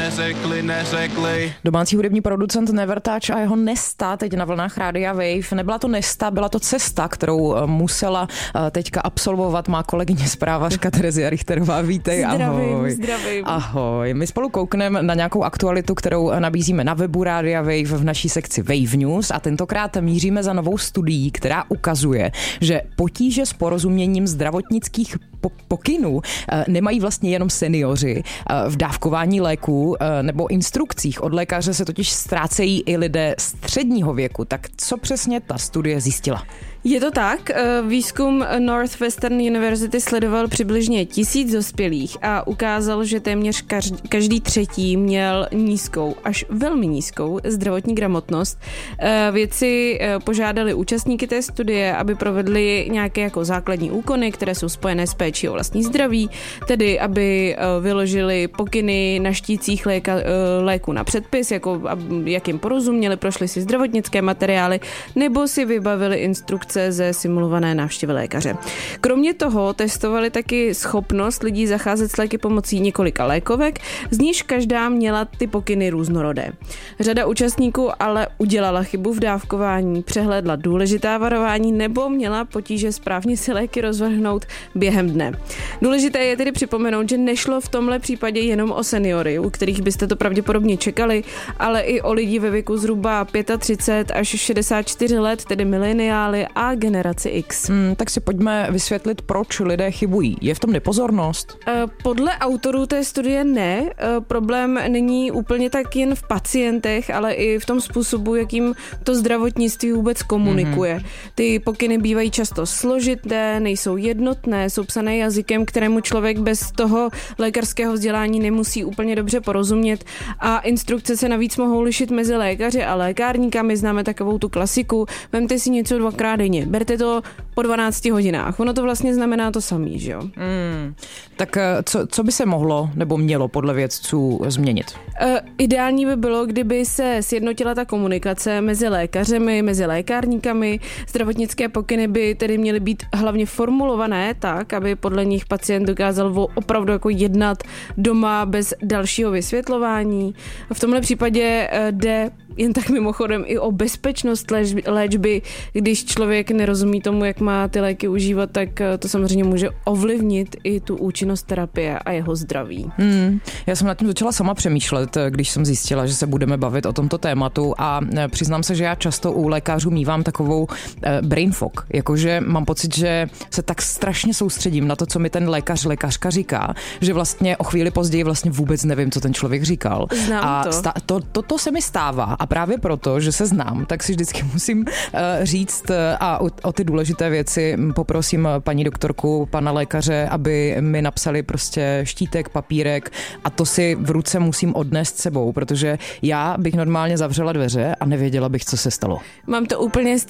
neřekli. Domácí hudební producent Nevertouch a jeho Nesta teď na vlnách Rádia Wave. Nebyla to Nesta, byla to cesta, kterou musela teďka absolvovat má kolegyně zprávařka Terezia Richterová. Vítej, ahoj. Zdravím. Ahoj. My spolu koukneme na nějakou aktualitu, kterou nabízíme na webu Rádia Wave v naší sekci Wave News a tentokrát míříme za novou studií, která ukazuje, že potíže s porozuměním zdravotnických pokynů nemají vlastně jenom seniori. V dávkování léků nebo instrukcích od lékaře se totiž ztrácejí i lidé středního věku. Tak co přesně ta studie zjistila? Je to tak. Výzkum Northwestern University sledoval přibližně 1000 dospělých a ukázal, že téměř každý třetí měl nízkou, až velmi nízkou zdravotní gramotnost. Vědci požádali účastníky té studie, aby provedli nějaké jako základní úkony, které jsou spojené s péčí o vlastní zdraví, tedy aby vyložili pokyny na štících léku na předpis, jako jak jim porozuměli, prošli si zdravotnické materiály, nebo si vybavili instrukce ze simulované návštěvy lékaře. Kromě toho testovali taky schopnost lidí zacházet s léky pomocí několika lékovek, z níž každá měla ty pokyny různorodé. Řada účastníků ale udělala chybu v dávkování, přehlédla důležitá varování nebo měla potíže správně si léky rozvrhnout během dne. Důležité je tedy připomenout, že nešlo v tomhle případě jenom o seniory, u kterých byste to pravděpodobně čekali, ale i o lidi ve věku zhruba 35 až 64 let, tedy mileniály a generaci X. Tak si pojďme vysvětlit, proč lidé chybují. Je v tom nepozornost? Podle autorů té studie ne. Problém není úplně tak jen v pacientech, ale i v tom způsobu, jakým to zdravotnictví vůbec komunikuje. Ty pokyny bývají často složité, nejsou jednotné, jsou psané jazykem, kterému člověk bez toho lékařského vzdělání nemusí úplně dobře porozumět a instrukce se navíc mohou lišit mezi lékaři a lékárníkami. Známe takovou tu klasiku, vemte si něco 2krát denně, berte to po 12 hodinách. Ono to vlastně znamená to samý, že jo? Tak co by se mohlo nebo mělo podle vědců změnit? Ideální by bylo, kdyby se sjednotila ta komunikace mezi lékařemi, mezi lékárníkami. Zdravotnické pokyny by tedy měly být hlavně formulované tak, aby podle nich pacient dokázal opravdu jako jednat doma bez dalšího vysvětlování. V tomhle případě jde jen tak mimochodem i o bezpečnost léčby. Když člověk nerozumí tomu, jak má ty léky užívat, tak to samozřejmě může ovlivnit i tu účinnost terapie a jeho zdraví. Já jsem nad tím začala sama přemýšlet, když jsem zjistila, že se budeme bavit o tomto tématu a přiznám se, že já často u lékařů mívám takovou brain fog, jakože mám pocit, že se tak strašně soustředím na to, co mi ten lékařka říká, že vlastně o chvíli později vlastně vůbec nevím, co ten člověk říkal. Znám To se mi stává a právě proto, že se znám, tak si vždycky musím říct a o ty důležité věci poprosím paní doktorku, pana lékaře, aby mi napsali prostě štítek, papírek a to si v ruce musím odnést sebou, protože já bych normálně zavřela dveře a nevěděla bych, co se stalo. Mám to úplně